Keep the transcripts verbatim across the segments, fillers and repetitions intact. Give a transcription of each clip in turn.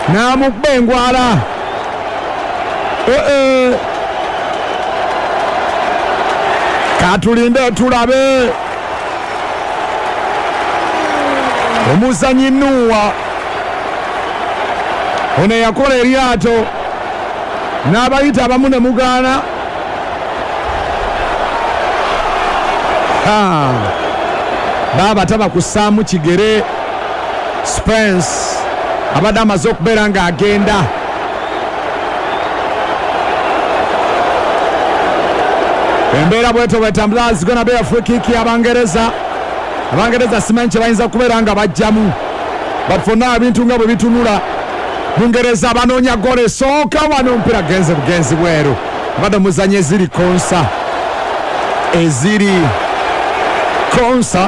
namubengwala ee katulinde tulabe omuzanyi Nuwa ono yakola eryato n'abayita abamu ne mugaana baba tabakussaamu kigere. Spence abadde amaze okubeera ng'agenda embeera bweto bwetambula zigona be free kick y'Abangereza. Abangereza simanyi kye bayinza kubeera nga bajjamu, but for now ebintu nga bwe bitunula Bungereza banoonya gole esooka wano omupiira genze bugenzi bweru abadde muzanyo eziri konsa eziri konsa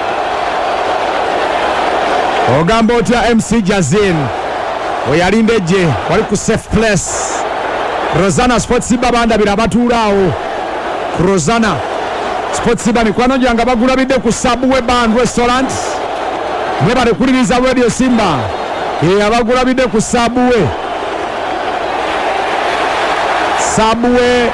ogamba otya M C Jazin oyalinde gye wali ku safe place. Rozana Sports Bar bandabira abatuulaawo ku Rozana Sports Bar mikwano gyange bagulabidde ku Subway Band Restaurant mwe balekuliriza Radio Simba e abagulabidde ku Subway Subway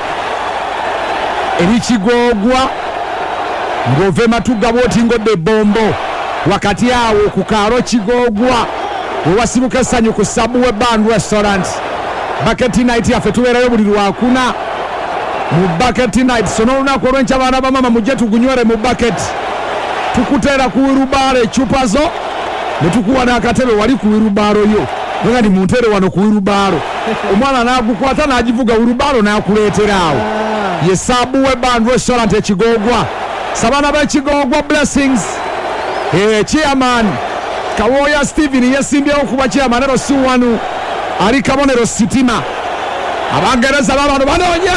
eri Kigogwa ng'ove Matuga bwoti ngodde bombo wakati awo ku Kaalo Kigogwa owasibuka essanyu ku Subway Band Restaurant. Bucket night yaffe tubeerayo buli lwakuna mu bucket night. So n'olunaku olw'enkya abaana bamama mujje tugunywere mu bucket, tukuteera ku wirubaalo ecupa zo ne tukuwa n'akatebe wali ku wirubaalo yo nga ndi muntere wano ku wirubaalo omwana n'agukwata n'agivuga wirubaalo n'akuleetera awo. Ye Subway Band Restaurant ekigogwa. Sabana b'ekigogwa blessings eh chairman Kawoya Steven yesimbyewo kuba chairman ero si wanu ali kabonero sitima. Abangereza babano banoonya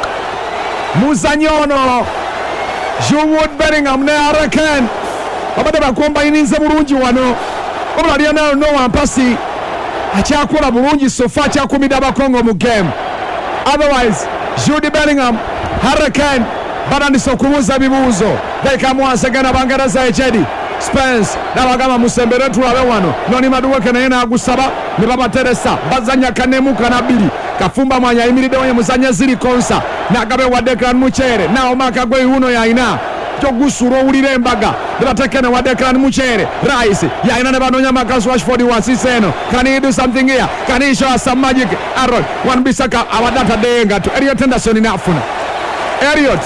muzanyo ono Jude Bellingham ne Harry Kane babadde bakombayinize bulungi wano obula ali nayo no wampasi akyakola bulungi sofa akyakumidde abakongo mu game. Otherwise Jude Bellingham, Harry Kane batandise okumuuza bibuuzo bekamwasegana Abangereza echedi Spence n'abagamba musembere tulabe wano noni maduweke naye n'agusaba ne babateresa bazanya kanemu kanabiri Kafumba Mwanya ayimiridde wenye muzanya ziri konsa n'agabe wa Declan Muchere nawo maka gwe uno yaina kyogusura owulira embaga ne batekene wa Declan Muchere Rice yaina ne banoonya Marcus Rashford wasise eno. Can he do something here? Can he show us some magic? Aaron Wan-Bissaka abadde engatu Elliot Henderson n'afuna Elliot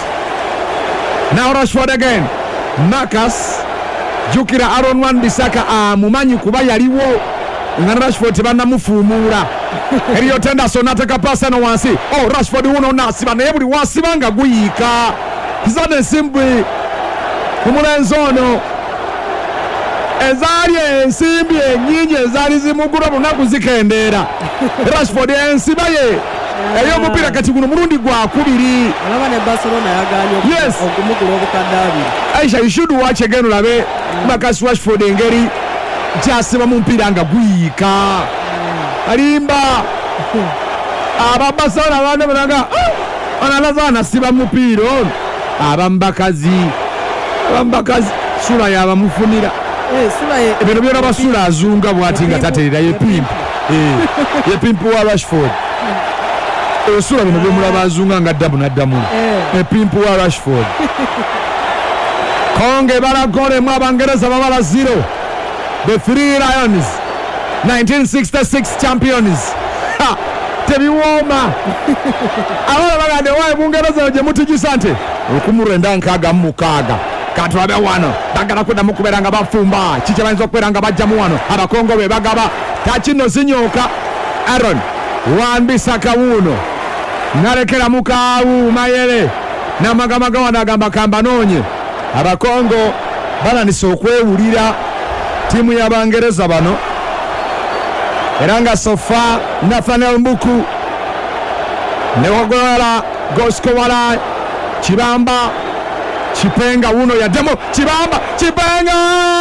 now Rashford again Marcus jukira Aaron Wan-Bissaka amumanyi kuba yaliwo nga Rashford tebannamufuumuula. Elliot Henderson ateka pasi eno wansi. Oh, Rashford uno nasiba naye buli wasiba nga guyiika. Kizadde ensimbi kumulenzi ono ezaali ensimbi ennyingi ezaali zimugula lunaku zikendeera. Rashford ensiba ye ey'omupiira kati guno mulundi gwakubiri. Alaba ne Barcelona yagaanye okumugula obukadde abiri. Aisha, you should watch again olabe Marcus Rashford engeri gyasiba mu mpiira nga guyiika. Alimba aba Barcelona abana banaga analaza anasiba mu mupiira ono. Abambakazi abambakazi sula yabamufunira eh sula ye ebintu byona basula azunga bwati nga taterera ye pimp eh ye pimp wa Rashford eh sula bino byomulaba azunga nga dabu na damu eh pimp wa Rashford. Konge baragole mu Abangereza babala zero. The Three Lions nineteen sixty-six champions. Ha tebiwoma abana bagande wae Bungereza je mutujisante okumurenda nkaga mukaga katwabe wano bagala kwenda mukuberanga bafumba kiche bayinza okuberanga bajjamu wano abakongo be bagaba takino zinyoka. Aaron Wan-Bissaka wuno nalekera mukawu mayele namagamaga wanagamba kamba nonye abakongo balanise okwewulira timu y'Abangereza bano eranga sofa Nathaniel Mbuku newagola goskowala Chibamba Chipenga wuno ya demo Chibamba Chipenga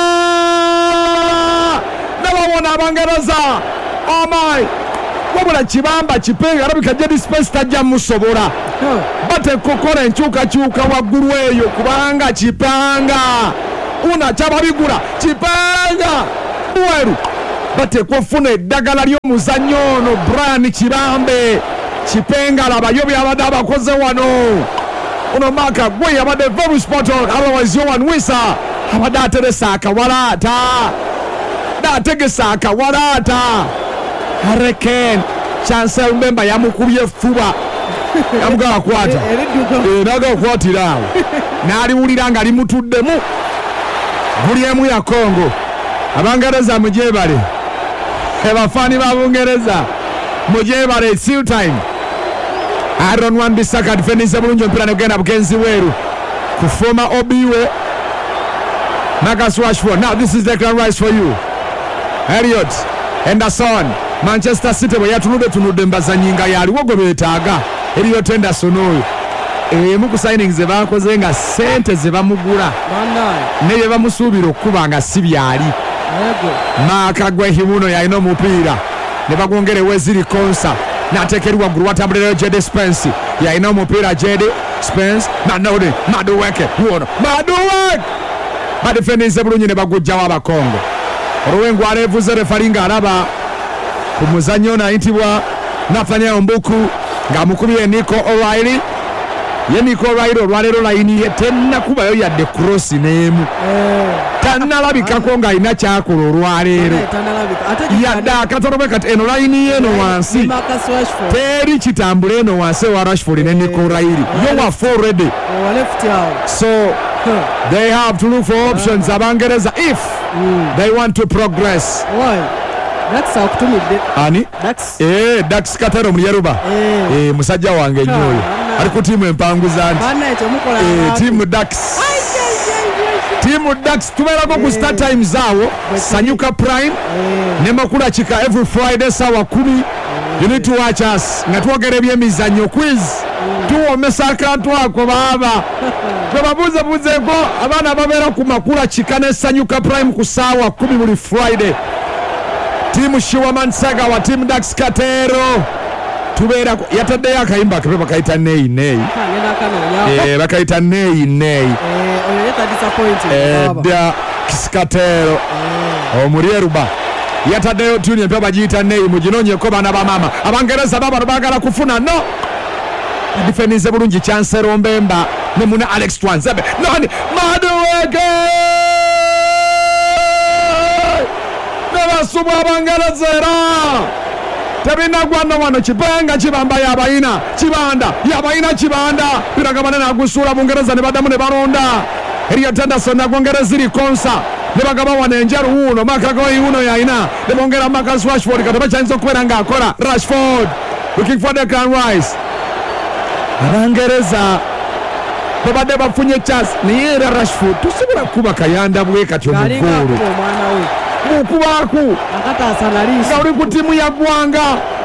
nabawona Abangereza. Oh my wabula Chibamba Chipenga arabika Jedi Spence tajja musobola bate kokora enchuka chuka waggulu eyo kubanga Chipanga una chababigura Chipanga weru bateekwa ofuna eddagala ly'omuzannyo ono. Brian Kirambe Kipengala abayo byabadde abakoze wano. Ono Maka gwe yabadde very spot on. Otherwise Yohan Wissa abadde ateresa akawalaata n'ategesa akawalaata. Hurricane Chancel Mbemba yamukubye effuba yamugaa akwata naga okwatira awo n'aliwulira nga limutuddemu. Buli emu ya Congo. Abangereza mujebale, abafaani ba Bungereza mujebale. Seal time. Aaron Wan-Bissaka defendize bulungi omupiira negenda bugenzi weeru kufuma Obiwe. Marcus Rashford. Now this is Declan Rice for you. Elliot Henderson. Manchester City bwe yatunudde tunudde mbazanyi nga yaliwo gwe beetaaga. Elliot Henderson oyo emu ku signings ze bakoze nga ssente ze bamugula ne bye bamusuubira okuba nga si byali. Maaka gwe himuno yalina omupiira ne bagwongerewo eziri konsa n'ateekeri waggulu watambulirayo Jede Spence yalina omupiira. Jede Spence nanode Madueke wono Madueke badefendinze bulungi ne bagujjawo Abakongo. Oluwengu aleevuze refali ng'alaba ku muzannyo nayitibwa Nathaniel Mbuku ng'amukubye Nico O'Reilly. Ye Nico O'Reilly olwaleero layini ye tennakubayo yadde cross n'emu. Tannalabikako ng'alina kyakola olwaleero yadde akatolobe kati eno layini ye eno wansi teri kitambula eno wansi ewa Rashford ne Nico O'Reilly yo wafe already. So they have to look for options Abangereza if they want to progress. Dax akutumidde. Ani? Dax. Eh, Dax Katero Myeruba. Eh, eh musajja wange nnyo oyo. Ali ku timu empanguza nti. Bana ekyo mukola. Eh, timu Dax. Timu Dax tubeerako ku start time zaawo. Sanyuka Prime. Ne Makula Chika every Friday sawa kumi. You need to watch us. Nga twogera ebyemizannyo quiz. Tuwomesa akantu ako baaba. Gwe babuze buzeeko abaana babeera ku Makula Chika ne Sanyuka Prime ku saawa kumi buli Friday. Timu Shiwaman Saga wa Team Dax Katero tubeera yataddeyo akayimba kepe bakayita neyi neyi eh bakayita neyi neyi eh da Katero omulyeruba yataddeyo tuni empya bagiyita neyi muginoonyeko baana ba mama. Abangereza baba bagala kufuna no defendize bulungi Chancel Mbemba ne muna Alex Twanzebe nani Madueke Subu Abangereza era tebinagwana wano. Kipenga Kibamba yabayina Kibanda yabayina Kibanda biragabana nagusula Bungereza ne badamu ne baronda. Elliot Henderson nagwongereza iri konsa ne bagaba wana enjeru uno makago uno yaina ne bongera Marcus Rashford kataba chanzo kwera nga akola. Rashford looking for Declan Rice. Abangereza babadde bafunye chance naye era Rashford tusobola kuba kayanda bwe katyo mu ggoolo mukubaku nga oli ku timu ya ggwanga.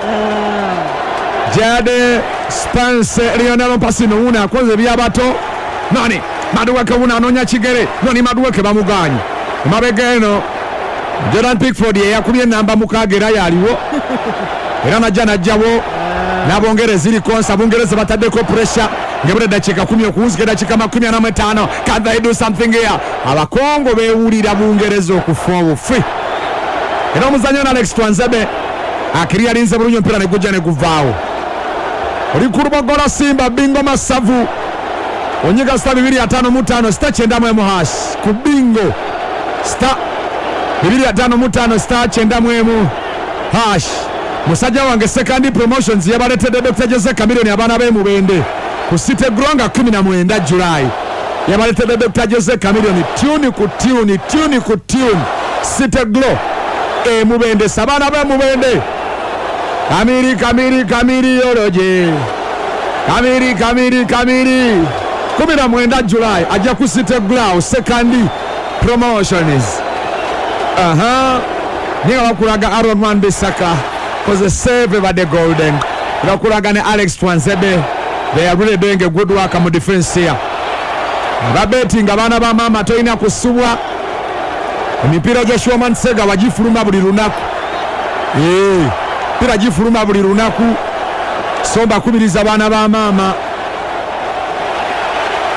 Jade Spence Lionel Mpasino una akoze byabato nani Madueke una anonya kigere nani Madueke bamuganye mabega eno. Jordan Pickford ye yakubye namba mukaaga era yaliwo era najja najjawo n'Abongereza iri konsa. Abongereza bataddeko pressure ngebule dakika kumi okuwunzika dakika makumi ana mu etaano. Can they do something here? Abakongo beewulira Bungereza okufa obufi era omuzannyo na Alex Twanzebe akiri alinze bulungi omupiira ne gujja ne guvaawo. Oli ku lubogola Simba bingo masavu onyiga sita bibiri ataano mu ttaano sita kyenda mu emu hash ku bingo sita bibiri ataano mu ttaano sita kyenda mu emu hash. Musajja wange second promotions yabaletedde Doctor Jose Chameleone abaana b'emubende ku City Gronga kumi na mwenda July yabaletedde Doctor Jose Chameleone tune ku tune tune ku tune City Glow emubende sabana b'emubende Kamiri Kamiri Kamiri yoroje Kamiri Kamiri Kamiri kumi na mwenda July ajja ku City Glow second promotions. Aha niga bakulaga Aaron Wan-Bissaka koze save by the golden bakulaga ne Alex Twanzebe. They are really doing a good work mu defense here. Ababetinga abaana ba mama toyina kusubwa emipiira gya Shiwaman Sega bagifuluma buli lunaku. Eh pira gifuluma buli lunaku. Somba kubiriza abaana ba mama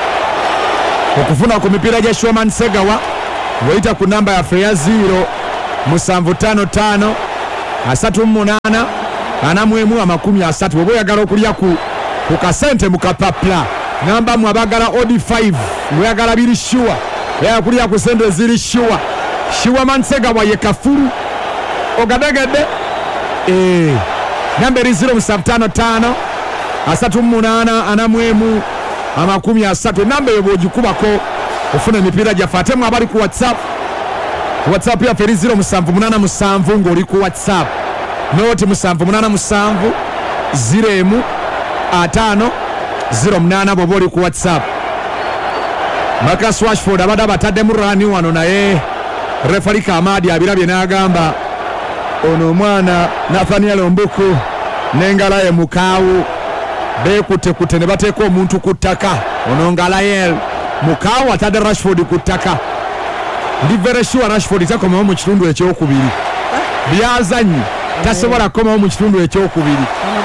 okufuna ku mipiira gya Shiwaman Sega wa ngoyita ku namba ya Freya zero musanvu tano tano asatu munana ana mwemu amakumi asatu obo yagala okulya ku ku kasente mukapapla namba mu abagala odi five mwagala biri sure ya kulya ku sente ziri sure sure mansega wa yekafuru ogadagade eh namba zero musanvu tano tano asatu munana ana mwemu amakumi asatu namba yobo jikubako ofuna emipira gyafate mu abali ku WhatsApp WhatsApp ya feri zero musanvu munana musanvu ngoli ku WhatsApp noti musanvu munana musanvu ziremu atano zero munana boboli ku WhatsApp Marcus Rashford abada batadde mu rani wano naye referee Kamadi abirabye n'agamba ono mwana Nathaniel Mbuku n'engalaye mukawu bekute kute ne bateeka omuntu ku ttaka ono ngalaye mukawu atadde Rashford ku ttaka ndi very sure Rashford takomawo mu kitundu ekyokubiri byazanyi tasobola kukomawo mu kitundu ekyokubiri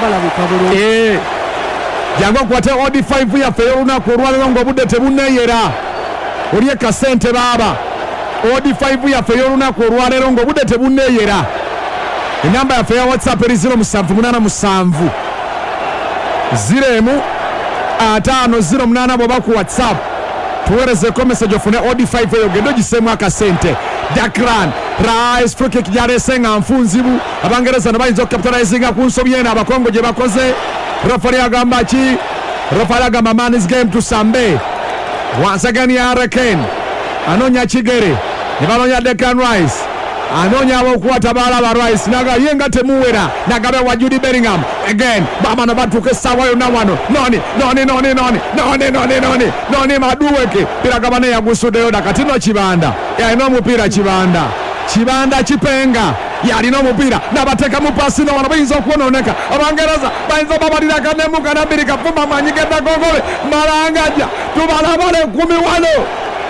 eh jango kwate odi five ya fe olunaku olwaliro ng'obudde tebunneeyera olye kasente baaba odi five ya fe olunaku olwaliro ng'obudde tebunneeyera enamba yaffe ya WhatsApp eri zero musanvu munana musanvu ziremu ataano zero munana bw'oba ku WhatsApp tuweerezeko message ofune odi five eyo genda ogiseemu akasente Declan Rice free kick gyalese nga nfunzibu abangereza ne bayinza okukapitalizinga ku nsobi eno abakongo gye bakoze referee agamba ki referee agamba man is game to Sambe once again ya Hurricane anonya kigere ne banonya Declan Rice anonya abokukwata baala ba Rice naga yenga temuwera nagabe wa Jude Bellingham again bama no batuke sawa yo na wano noni noni noni noni noni noni noni noni maduweke pira kabane ya gusudeyo dakatino kibanda ya ino mupira kibanda kibanda kipenga yali no mupira nabateka mu pasi no wano bayinza okuononeka abangereza bayinza babalira kanemu kanabiri kafuma manyigenda gogole malangaja tubalabale kumi wano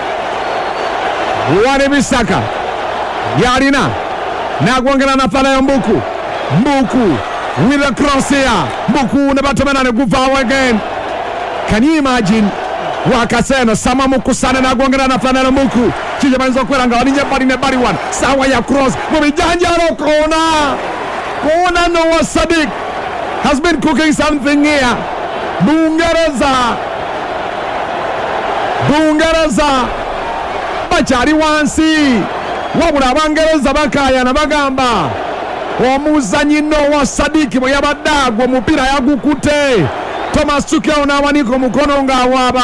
wale Bisaka Yarina nagwongera Nathaniel Mbuku Mbuku with a cross here Mbuku ne batomena ne guva again. Can you imagine wakaseno sama mukusane nagwongera Nathaniel Mbuku kije banzo kwelanga waninye bali ne bali one sawa ya cross mubijanjalo kona kona Noah Sadiq has been cooking something here. Bungereza Bungereza bachari wansi wabula abangereza bakayana bagamba omuzanyi Noah Sadiq bwe yabadde agwa omupira yagukute Thomas Tuchel n'awanika omukono ng'awaaba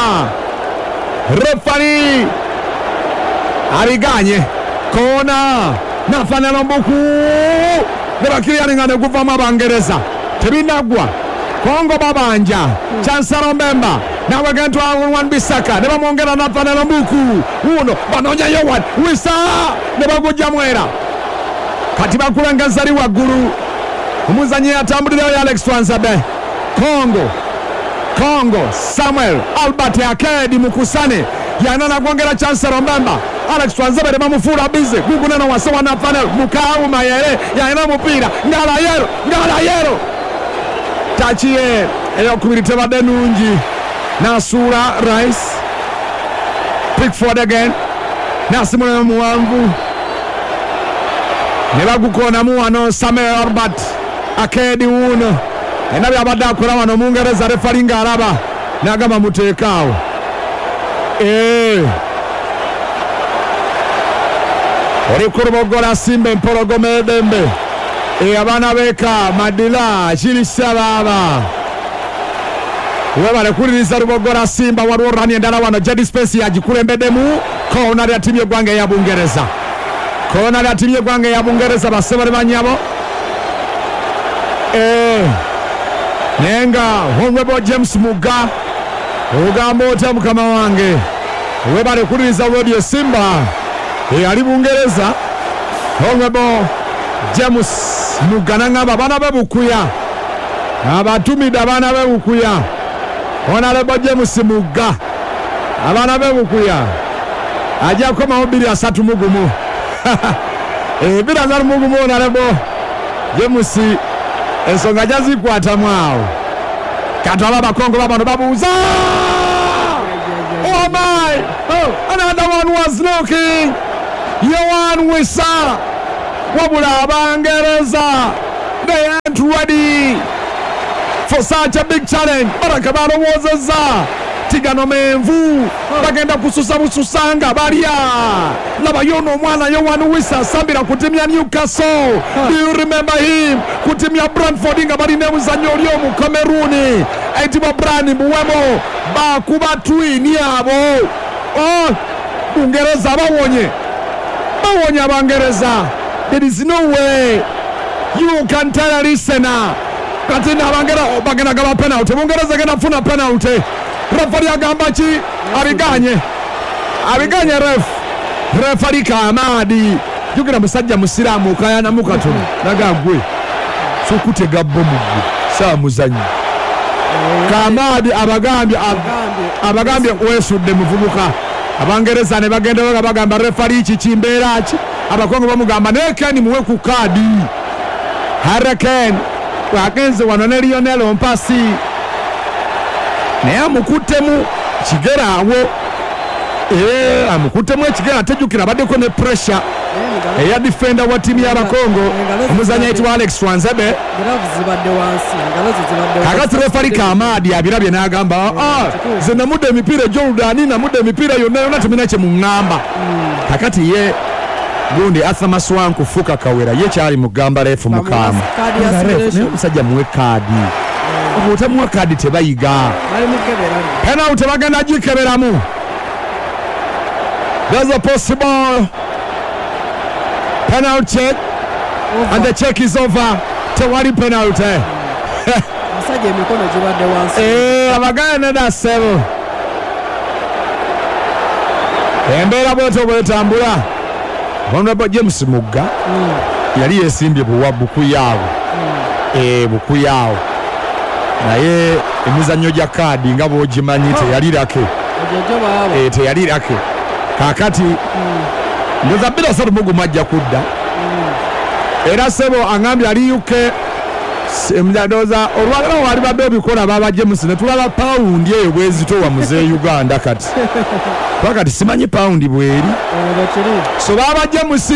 refari aliganye kona Nathaniel Mbuku ne bakiriyaninga ne guvamu abangereza tebinagwa Kongo babanja Chancellor Mbemba nawe gentu Wan Bisaka ne bamwongera Nathaniel Mbuku uno banonya Yowan Wisa ne bagujja mwera kati bakulanga ali waggulu omuzanyi atambulirayo ya Alex Twanzabe Kongo Kongo Samuel Albert Akedi Mukusane yanana gwongera Chancellor Mbemba Alex Twanzabe bamufuula bize guguneno wasewa Nathaniel Mukawu mayere yana mupira ngala yero ngala yero tachiye eyokubiri tebadde nungi Nasura Rice Pickford again nasimula muwanvu ne bagukonamu wano Samuel Albert Akedi uno enabye abadde akola wano Mungereza refari ng'alaba n'agamba muteekaawo eh oli ku lubogola Simba empologoma edembe e abaana beka Madila kirisababa webale kuliriza lubogola Simba waliwo rani endala wano Jedi Space yagikulembeddemu kona lya timu y'eggwanga eya Bungereza kona lya timu y'eggwanga eya Bungereza basebale banyabo eh nenga Honorable James Muga ogamba otya mukama wange webale kuliriza radio Simba e ali Bungereza Honorable James Mugananga babana bebukuya abatumida abana bebukuya Honorable James Muga abana bebukuya ajja koma obiri asatu mugumu eh bira zari mugumu Honorable James ensonga jazikwata mwao katwala bakongo babano babuza oh my oh another one was looking Yohan Wissa wabula Abangereza they aren't ready for such a big challenge. Baraka balowozezza tigano menvu bagenda kususa bususanga balya laba yono omwana Yohan Wissa sambira kutimya Newcastle. Do you remember him kutimya Brentford nga balina omuzannyo oli omu Cameroon ayitibwa Brian Mbuwemo bakuba twini abo. Oh, Bungereza bawonye bawonye Abangereza. There is no way you can tell a listener kati nabangera bagenda gaba penalty. Bungereza genda funa penalty. Referee agamba ki abiganye abiganye ref referee Kamadi jugira musajja musiramu kayana mukatono nagagwe so kutega bomu sa muzanyi Kamadi abagambye abagambye wesudde muvubuka. Abangereza ne bagenda bagamba referee ki kimbeera ki abakongo bamugamba nekani muwe ku kadi. Hurricane wagenze wano ne Lionel Ompasi naye amukutemu kigera awo eh amukutemu ekigera tejukira baddeko ne pressure eya defender wa timu y'Abakongo omuzanyi ayitibwa Alex Twanzebe. Kakati referee Kamadi abirabye n'agamba ah ze namudde emipiira Jordan namudde emipiira yonna yonna tumina kye muŋŋamba. Kakati ye gundi Athama Swanku fuka kawera ye kyali mugamba refu mukama musajja muwe kadi obutamuwa kadi tebayiga penalty bagenda gikeberamu. There's a possible penalty check over. And the check is over. Tewali penalty asajja emikono gibadde wansi eh abaganda da seven embeera bwetyo bwetambula. Honorable James Mugga mm. yali yesimbye buwa buku yawo mm. eh buku yawo naye emizannyo gya kadi nga bwogimanyi teyalirake eh teyalirake kakati mm. ndoza bila satu mugu majja kudda mm. era sebo angambye ali U K semjadoza olwagala wali babbe bikola baba James ne tulaba pound ye bwezito wa muze Uganda kati wakati simanyi pound bweri so baba James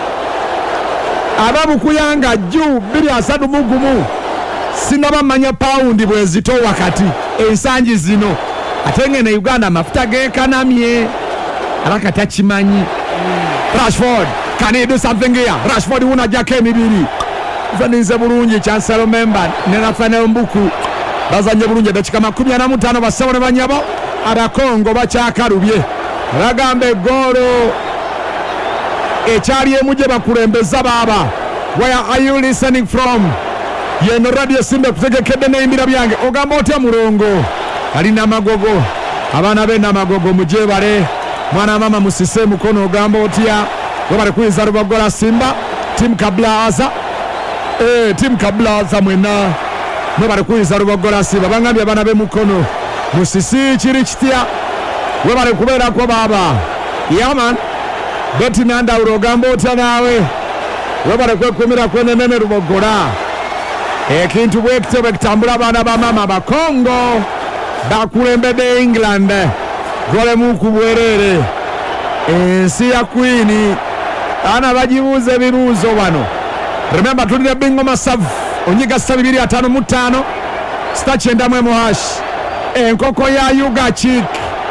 ababu kuyanga juu bili asadu mugumu sinaba manya pound bwezito wakati ensanji zino atenge na Uganda mafuta gekanamye alaka tachimanyi mm. Rashford can he do something here? Rashford una jake mibiri zaninze bulungi chancellor member nena Fana Mbuku bazanye bulungi dakika makumi ana mutano basabone banyabo Abakongo bacyakarubye ragambe golo ekyali emuje bakulembeza baba. Where are you listening from? Yeno radio Simba kutegekedde neyimbira byange ogamba otya mulongo alina magogo abana be na magogo mujebale mwana mama musise mukono ogamba otya wabale kuiza rubagola Simba team Kablaza eh team Kablaza mwena wabale kuiza rubagola Simba bangambye abana be mukono musisi kiri kitya wabale kubeera ko baba yaman beti nanda urogamba otya nawe wabale kwekumira kwene nene rubagola ekintu bwekite bwekitambula abaana ba mama Bakongo bakulembedde England gole muku bwerere ensi ya Queen ana bajibuze bibuzo bano. Remember tulina bingo masavu onyiga sabibiri atano mutano star chenda mwe muhash enkoko ya Yuga Chick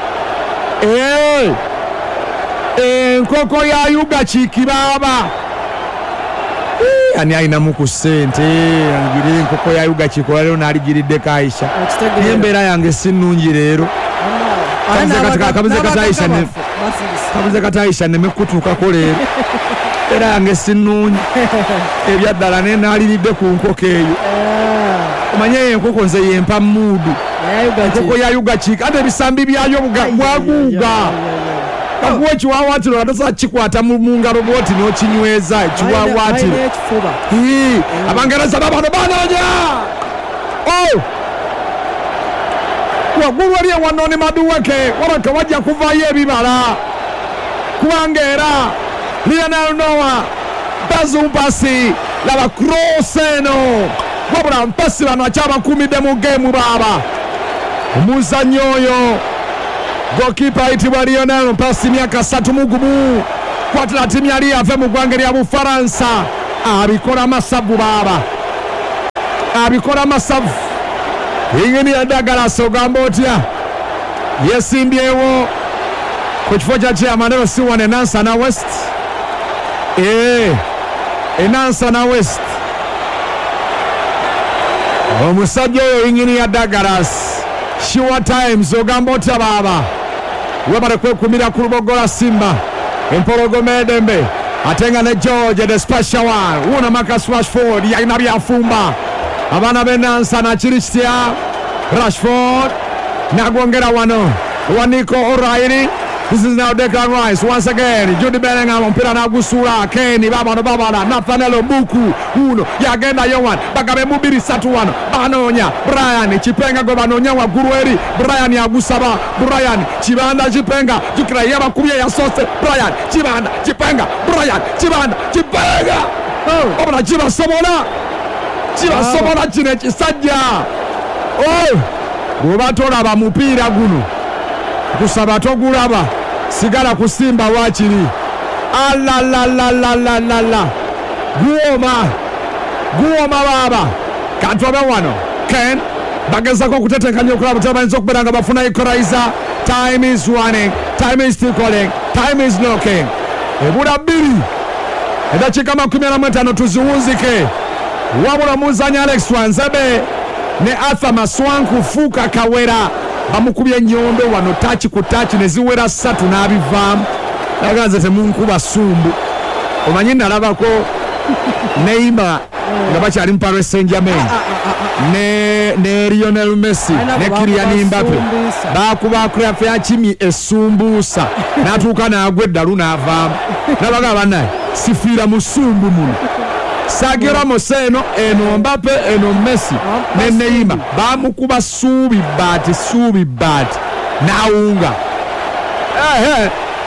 eh enkoko ya Yuga Chick baba ani aina muku sente angire enkoko ya Yuga Chick lero naligiridde Kaisha embera yange sinungi lero kabuze katika kabuze kataisha ne kabuze kataisha ne mekutuka ko lero era yange sinungi ebyaddala ne naliridde ku nkoko eyo omanye enkoko nze yempa mudu enkoko ya Yuga Chick ate bisambi byayo bwaguga kakuwa ekiwawatiro atosa kikwata mu ngalo bwoti n'okinyweza ekiwawatiro Abangereza babano banoonya oh waggulu wali ewano Madueke wabaka wajja kuvaayo ebibala kubanga era Lionel Noah Bazu Mpasi laba cross eno wabula Mpasi bano akyabakuumidde mu geemu baba omuzannyo oyo goalkeeper ayitibwa Lionel Mpasi myaka ssatu mu gumu kwatira timu yali ave mu ggwanga lya Bufaransa abikola masavu baba abikola masavu ingini ya Douglas ogamba otya yesimbyewo ku kifo kya chairman o C one Nansana West eh Nansana West omusajja oyo ingini ya Douglas Sure Times ogamba otya baba webale kwekumira ku lubogola Simba Empologome Edembe atenga ne George the special one una Marcus Rashford yalina byafumba abaana b'e Nansana kiri kitya Rashford nagwongera wano wa Nico O'Reilly. This is now Declan Rice once again. Jude Bellingham mpira nagusula Kenny babano babana Nathaniel Mbuku uno yagenda yowan bagabe mubiri satu wano banonya Brian Chipenga go banonya wa Gurueri Brian yagusaba Brian Chibanda Chipenga jukira yaba kubiye ya sose Brian Chibanda Chipenga Brian Chibanda Chipenga oh obona chiba sobola chiba sobola chine chisajja oh bwobatola ba mupira guno kusaba togulaba sigala kusimba wakiri alla la la la la la la guoma guoma baba katwabe wano Ken bageza ko kutetekanya okulaba tabanzo okuberanga bafuna equalizer. Time is running, time is still calling, time is knocking. Ebula biri edakika makumi ana mwetano tuziwunzike wabula muzanya Alex Wanzebe ne Arthur Maswanku Fuka Kawera bamukubye nyondo wano tachi ku tachi neziwera satu n'abivaamu agaze temunkuba sumbu omanyi nalabako Neymar nga bakyali mu Paris Saint-Germain ne ne Lionel Messi ne Kylian Mbappe bakuba krafe ya Kimi esumbusa natuuka n'agwa eddalu n'avaamu nabaga bannaye sifiira mu sumbu muno Sagira Moseno eno Mbappe eno Messi ne Neymar bamukuba subi bati subi bati naunga eh eh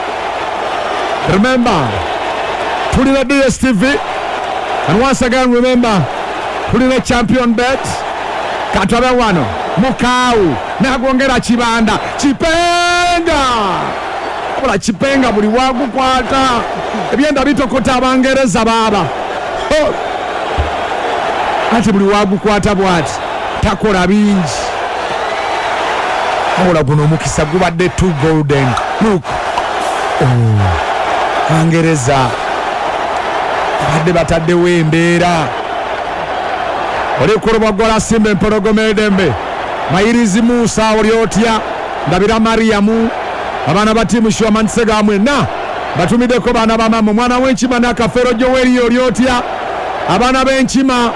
remember tulina D S T V and once again remember tulina champion bet katwabe wano Mukau nagongera Chibanda Chipenga ola Chipenga buli wagukwata ebyenda bitokota abangereza baba oh. Ati buli wagukwata bwati takola bingi ola guno omukisa gubadde two golden look oh. Angereza badde bataddewo embeera oli kuloba gola Simba Empologome Edembe Mayirizi Musa oli otya ndabira Mariamu abaana ba tiimu Shwamantsega mwena batumiddeko baana bamama mwana w'enkima n'akafero Joel oli otya abaana b'enkima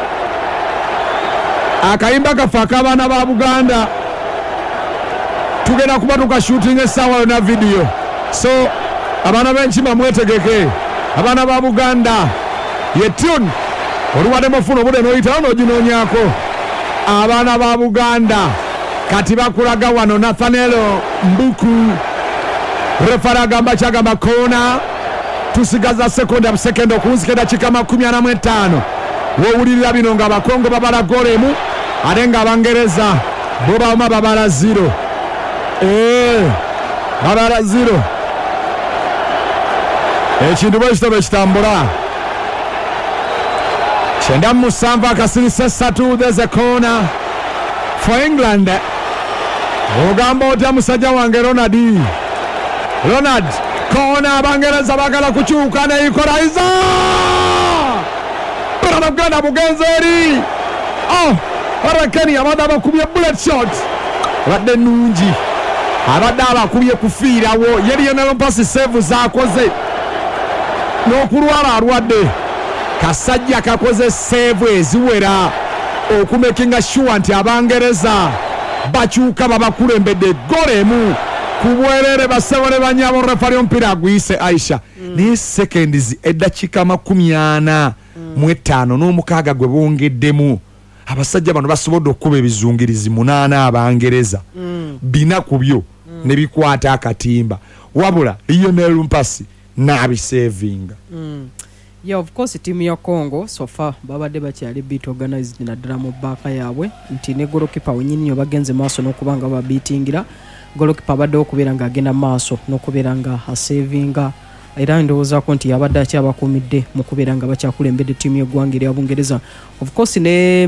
akayimba kafa akabaana ba Buganda tugenda kuba tukashooting essaawa yona video so abaana b'enkima mwetegeke abaana ba Buganda yetun oluwadde mufuna obudde n'oyitawo n'oginoonyako abaana ba Buganda kati bakulaga wano Nathaniel Mbuku refara agamba kyagamba kona tusigaza sekonda busekendo okunzika eddakiika makumi ana mu etaano wowulirira bino nga abakongo babala golemu ate nga Abangereza bo bawuma babala zero eh babala zero ekintu bwe kitabo kitambula kyenda mu musanvu akasirisa essatu. There's a corner for England. Ogamba otya musajja wange Ronald Ronald kona Abangereza bagala kukyuka ne equalizer para Buganda bugenze eri oh Harakani abadde abakubye bullet shot badde nungi abadde abakubye kufiirawo yeri yona mpasi save zaakoze n'okulwala alwadde kasajja kakoze save eziwera okumekinga sure nti Abangereza bakyuka babakulembedde golemu kubwerere basebole banyabo refari ompira aguyise Aisha mm. Ni seconds eddakiika makumi ana mu etaano n'omukaaga gwe bongeddemu abasajja bano basobodde okuba ebizungirizi munaana Abangereza mm. bina ku byo mm. ne bikwata akatimba wabula Lionel Mpasi n'abisevinga mm. Yeah, of course team ya Congo so far babadde bakyali beat organized na drama baka yaabwe nti ne goalkeeper wenyini bagenze maaso n'okubanga ba beatingira goalkeeper badde okubeera nga agenda maaso n'okubeera nga asavinga era ndowoozaako nti abadde akyabakuumidde mu kubeera nga bakyakulembedde ttiimu y'eggwanga erya Bungereza. Of course ne